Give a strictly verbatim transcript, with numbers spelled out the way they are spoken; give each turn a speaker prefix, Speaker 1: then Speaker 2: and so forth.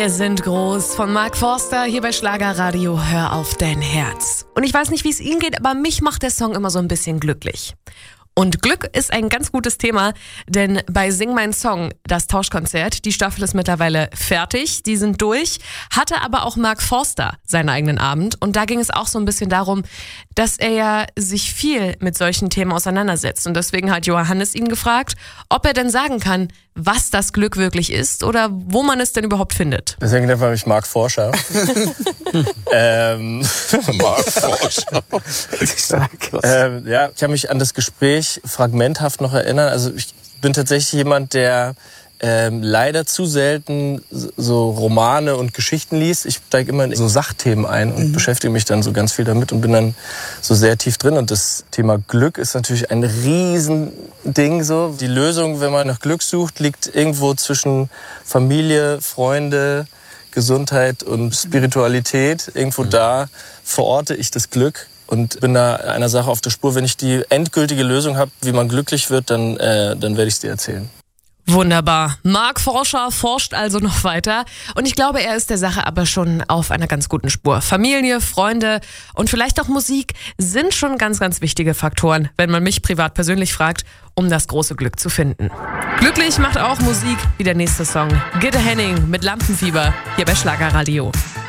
Speaker 1: Wir sind groß von Mark Forster hier bei Schlagerradio. Hör auf dein Herz. Und ich weiß nicht, wie es Ihnen geht, aber mich macht der Song immer so ein bisschen glücklich. Und Glück ist ein ganz gutes Thema, denn bei Sing mein Song, das Tauschkonzert, die Staffel ist mittlerweile fertig, die sind durch, hatte aber auch Mark Forster seinen eigenen Abend und da ging es auch so ein bisschen darum, dass er ja sich viel mit solchen Themen auseinandersetzt und deswegen hat Johannes ihn gefragt, ob er denn sagen kann, was das Glück wirklich ist oder wo man es denn überhaupt findet.
Speaker 2: Deswegen nennt man mich Mark Forscher. ähm,
Speaker 3: Mark Forscher.
Speaker 2: ähm, ja, ich kann mich an das Gespräch fragmenthaft noch erinnern. Also ich bin tatsächlich jemand, der ähm, leider zu selten so Romane und Geschichten liest. Ich steige immer in so Sachthemen ein und mhm. beschäftige mich dann so ganz viel damit und bin dann so sehr tief drin. Und das Thema Glück ist natürlich ein Riesending. So. Die Lösung, wenn man nach Glück sucht, liegt irgendwo zwischen Familie, Freunde, Gesundheit und Spiritualität. Irgendwo da verorte ich das Glück. Und bin da einer Sache auf der Spur. Wenn ich die endgültige Lösung habe, wie man glücklich wird, dann, äh, dann werde ich es dir erzählen.
Speaker 1: Wunderbar. Mark Forscher forscht also noch weiter. Und ich glaube, er ist der Sache aber schon auf einer ganz guten Spur. Familie, Freunde und vielleicht auch Musik sind schon ganz, ganz wichtige Faktoren, wenn man mich privat persönlich fragt, um das große Glück zu finden. Glücklich macht auch Musik wie der nächste Song. Gitte Henning mit Lampenfieber hier bei Schlagerradio.